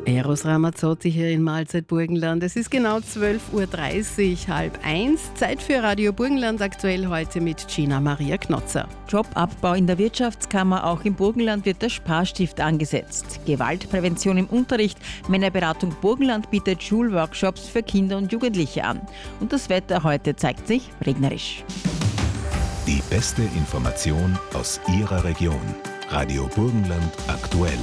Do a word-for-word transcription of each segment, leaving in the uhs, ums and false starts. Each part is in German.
Eros Ramazzotti hier in Mahlzeit Burgenland. Es ist genau zwölf Uhr dreißig, halb eins. Zeit für Radio Burgenland aktuell heute mit Gina Maria Knotzer. Jobabbau in der Wirtschaftskammer, auch im Burgenland wird der Sparstift angesetzt. Gewaltprävention im Unterricht. Männerberatung Burgenland bietet Schulworkshops für Kinder und Jugendliche an. Und das Wetter heute zeigt sich regnerisch. Die beste Information aus Ihrer Region. Radio Burgenland aktuell.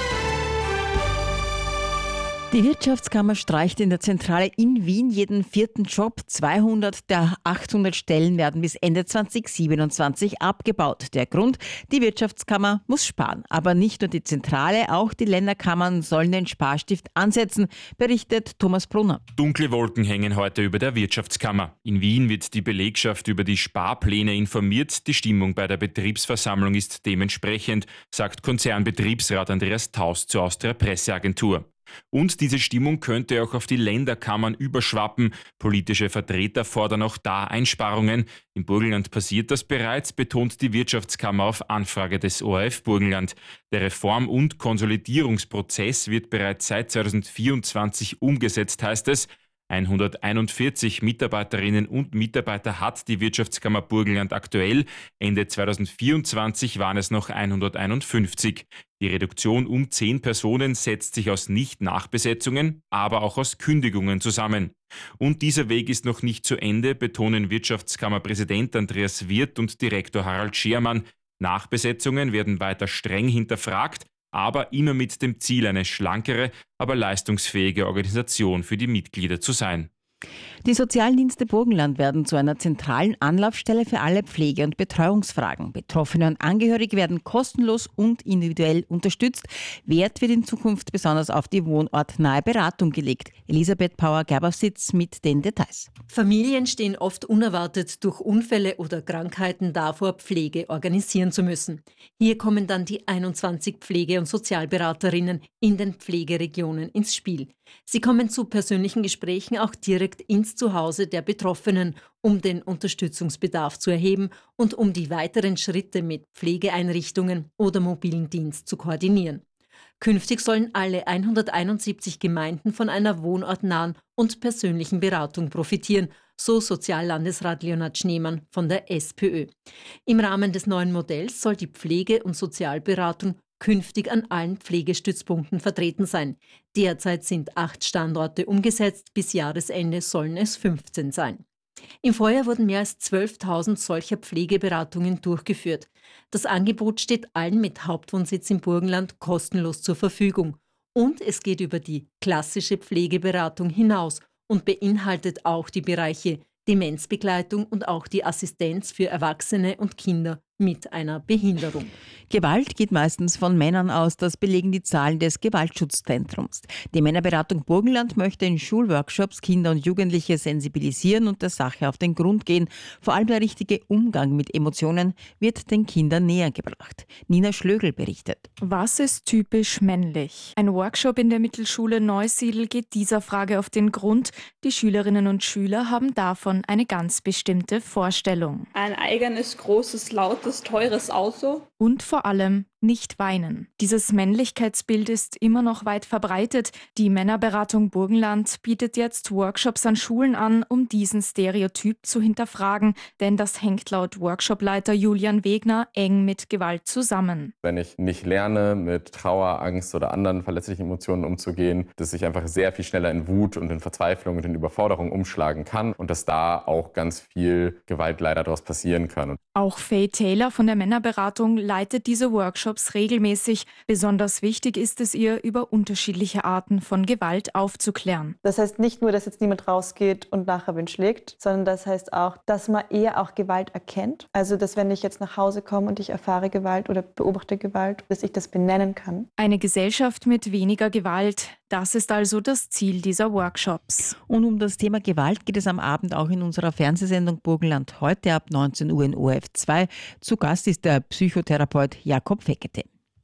Die Wirtschaftskammer streicht in der Zentrale in Wien jeden vierten Job. zweihundert der achthundert Stellen werden bis Ende zweitausendsiebenundzwanzig abgebaut. Der Grund, die Wirtschaftskammer muss sparen. Aber nicht nur die Zentrale, auch die Länderkammern sollen den Sparstift ansetzen, berichtet Thomas Brunner. Dunkle Wolken hängen heute über der Wirtschaftskammer. In Wien wird die Belegschaft über die Sparpläne informiert. Die Stimmung bei der Betriebsversammlung ist dementsprechend, sagt Konzernbetriebsrat Andreas Taus zur Austria Presseagentur. Und diese Stimmung könnte auch auf die Länderkammern überschwappen. Politische Vertreter fordern auch da Einsparungen. Im Burgenland passiert das bereits, betont die Wirtschaftskammer auf Anfrage des O R F Burgenland. Der Reform- und Konsolidierungsprozess wird bereits seit zweitausendvierundzwanzig umgesetzt, heißt es. hunderteinundvierzig Mitarbeiterinnen und Mitarbeiter hat die Wirtschaftskammer Burgenland aktuell. Ende zweitausendvierundzwanzig waren es noch hunderteinundfünfzig. Die Reduktion um zehn Personen setzt sich aus Nicht-Nachbesetzungen, aber auch aus Kündigungen zusammen. Und dieser Weg ist noch nicht zu Ende, betonen Wirtschaftskammerpräsident Andreas Wirth und Direktor Harald Schermann. Nachbesetzungen werden weiter streng hinterfragt, aber immer mit dem Ziel, eine schlankere, aber leistungsfähige Organisation für die Mitglieder zu sein. Die Sozialdienste Burgenland werden zu einer zentralen Anlaufstelle für alle Pflege- und Betreuungsfragen. Betroffene und Angehörige werden kostenlos und individuell unterstützt. Wert wird in Zukunft besonders auf die wohnortnahe Beratung gelegt. Elisabeth Pauer-Gerbersitz mit den Details. Familien stehen oft unerwartet durch Unfälle oder Krankheiten davor, Pflege organisieren zu müssen. Hier kommen dann die einundzwanzig Pflege- und Sozialberaterinnen in den Pflegeregionen ins Spiel. Sie kommen zu persönlichen Gesprächen auch direkt ins Zuhause der Betroffenen, um den Unterstützungsbedarf zu erheben und um die weiteren Schritte mit Pflegeeinrichtungen oder mobilen Dienst zu koordinieren. Künftig sollen alle hunderteinundsiebzig Gemeinden von einer wohnortnahen und persönlichen Beratung profitieren, so Soziallandesrat Leonhard Schneemann von der SPÖ. Im Rahmen des neuen Modells soll die Pflege- und Sozialberatung künftig an allen Pflegestützpunkten vertreten sein. Derzeit sind acht Standorte umgesetzt, bis Jahresende sollen es fünfzehn sein. Im Vorjahr wurden mehr als zwölftausend solcher Pflegeberatungen durchgeführt. Das Angebot steht allen mit Hauptwohnsitz im Burgenland kostenlos zur Verfügung. Und es geht über die klassische Pflegeberatung hinaus und beinhaltet auch die Bereiche Demenzbegleitung und auch die Assistenz für Erwachsene und Kinder mit einer Behinderung. Gewalt geht meistens von Männern aus, das belegen die Zahlen des Gewaltschutzzentrums. Die Männerberatung Burgenland möchte in Schulworkshops Kinder und Jugendliche sensibilisieren und der Sache auf den Grund gehen. Vor allem der richtige Umgang mit Emotionen wird den Kindern näher gebracht. Nina Schlögl berichtet. Was ist typisch männlich? Ein Workshop in der Mittelschule Neusiedl geht dieser Frage auf den Grund. Die Schülerinnen und Schüler haben davon eine ganz bestimmte Vorstellung. Ein eigenes, großes, lautes, teures Auto. Und vor allem nicht weinen. Dieses Männlichkeitsbild ist immer noch weit verbreitet. Die Männerberatung Burgenland bietet jetzt Workshops an Schulen an, um diesen Stereotyp zu hinterfragen, denn das hängt laut Workshopleiter Julian Wegner eng mit Gewalt zusammen. Wenn ich nicht lerne, mit Trauer, Angst oder anderen verletzlichen Emotionen umzugehen, dass ich einfach sehr viel schneller in Wut und in Verzweiflung und in Überforderung umschlagen kann und dass da auch ganz viel Gewalt leider daraus passieren kann. Auch Faye Taylor von der Männerberatung leitet diese Workshops regelmäßig. Besonders wichtig ist es ihr, über unterschiedliche Arten von Gewalt aufzuklären. Das heißt nicht nur, dass jetzt niemand rausgeht und nachher wen schlägt, sondern das heißt auch, dass man eher auch Gewalt erkennt. Also, dass wenn ich jetzt nach Hause komme und ich erfahre Gewalt oder beobachte Gewalt, dass ich das benennen kann. Eine Gesellschaft mit weniger Gewalt, das ist also das Ziel dieser Workshops. Und um das Thema Gewalt geht es am Abend auch in unserer Fernsehsendung Burgenland heute ab neunzehn Uhr in O R F zwei. Zu Gast ist der Psychotherapeut Jakob Fekete.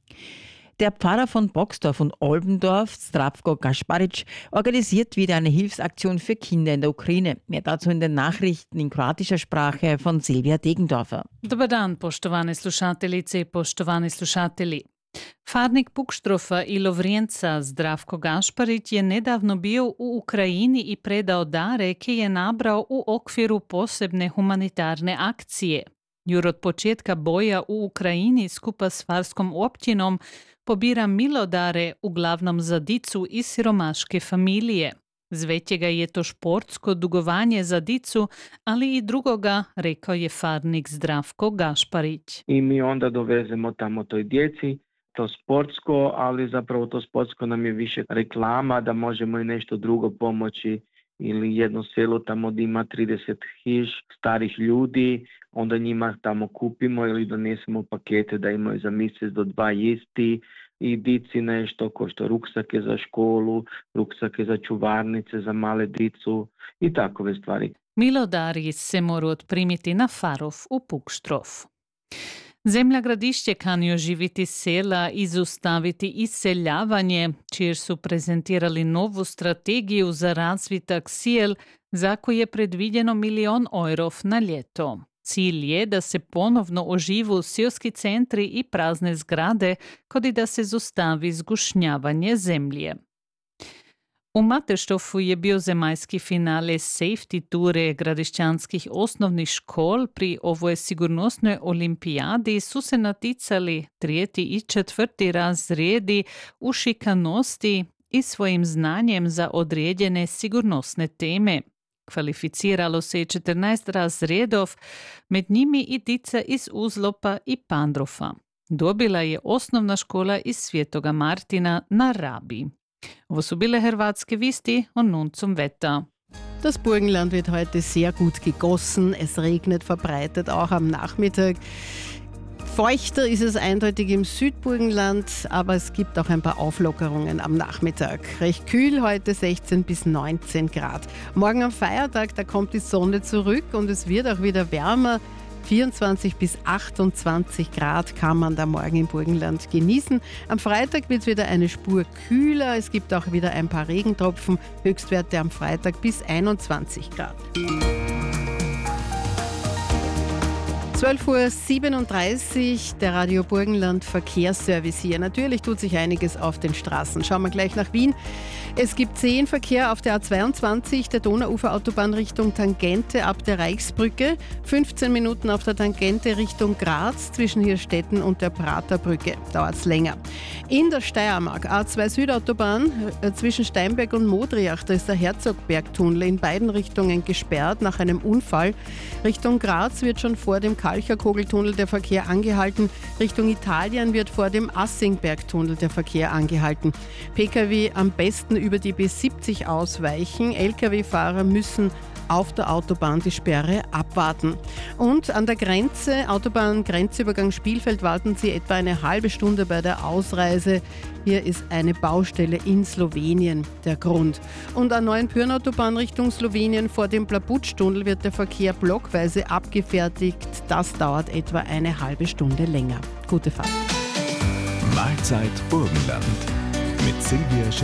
Der Pfarrer von Boxdorf und Olbendorf, Zdravko Gasparic, organisiert wieder eine Hilfsaktion für Kinder in der Ukraine. Mehr dazu in den Nachrichten in kroatischer Sprache von Silvia Degendorfer. Dobar dan, poštovane slušateljice i poštovani slušatelji. Farnik Pukštrofa i Lovrijenca Zdravko Gašparić je nedavno bio u Ukrajini i predao dare koje je nabrao u okviru posebne humanitarne akcije. Jur od početka boja u Ukrajini skupa s farskom općinom pobira milodare uglavnom za dicu iz siromaške familije. Zvećega je to športsko dugovanje za dicu, ali i drugoga, rekao je farnik Zdravko Gašparić. I mi onda dovezemo tamo toj djeci to sportsko, ali zapravo to sportsko nam je više reklama da možemo i nešto drugo pomoći ili jedno selo tamo gdje ima trideset hiš starih ljudi, onda njima tamo kupimo ili donesemo pakete da imaju za mjesec do dva jesti i dici nešto ko što ruksake za školu, ruksake za čuvarnice, za male dicu i takove stvari. Milodari se moru otprimiti na Farov u Pukštrov. Zemlja Gradišće kani oživiti sela i zaustaviti iseljavanje, čije su prezentirali novu strategiju za razvitak sel, za koje je predviđeno milion eurov na ljeto. Cilj je da se ponovno oživu seoski centri i prazne zgrade, kod i da se zaustavi zgušnjavanje zemlje. U Mateštofu je bio zemaljski finale safety ture gradišćanskih osnovnih škol. Pri ovoj sigurnosnoj olimpijadi su se naticali trijeti i četvrti razredi u šikanosti i svojim znanjem za određene sigurnosne teme. Kvalificiralo se je četrnaest razredov, med njimi i dica iz Uzlopa i Pandrofa. Dobila je osnovna škola iz Svetoga Martina na Rabi. Ovo su bile hrvatske Visti und nun zum Wetter. Das Burgenland wird heute sehr gut gegossen. Es regnet verbreitet, auch am Nachmittag. Feuchter ist es eindeutig im Südburgenland, aber es gibt auch ein paar Auflockerungen am Nachmittag. Recht kühl heute, sechzehn bis neunzehn Grad. Morgen am Feiertag, da kommt die Sonne zurück und es wird auch wieder wärmer. vierundzwanzig bis achtundzwanzig Grad kann man da morgen im Burgenland genießen. Am Freitag wird es wieder eine Spur kühler. Es gibt auch wieder ein paar Regentropfen. Höchstwerte am Freitag bis einundzwanzig Grad. zwölf Uhr siebenunddreißig, der Radio Burgenland Verkehrsservice hier. Natürlich tut sich einiges auf den Straßen. Schauen wir gleich nach Wien. Es gibt zehn Verkehr auf der A zweiundzwanzig, der Donauuferautobahn Richtung Tangente ab der Reichsbrücke. fünfzehn Minuten auf der Tangente Richtung Graz zwischen Hirstetten und der Praterbrücke. Dauert es länger. In der Steiermark A zwei Südautobahn äh, zwischen Steinberg und Modriach, da ist der Herzogbergtunnel in beiden Richtungen gesperrt nach einem Unfall. Richtung Graz wird schon vor dem Kalcherkogeltunnel der Verkehr angehalten. Richtung Italien wird vor dem Assingbergtunnel der Verkehr angehalten. Pkw am besten über die B siebzig ausweichen. Lkw-Fahrer müssen auf der Autobahn die Sperre abwarten. Und an der Grenze, Autobahn-Grenzübergang Spielfeld, warten Sie etwa eine halbe Stunde bei der Ausreise. Hier ist eine Baustelle in Slowenien der Grund. Und an Neuenpürn-Autobahn Richtung Slowenien vor dem Plabutsch-Tunnel wird der Verkehr blockweise abgefertigt. Das dauert etwa eine halbe Stunde länger. Gute Fahrt. Mahlzeit Burgenland mit Silvia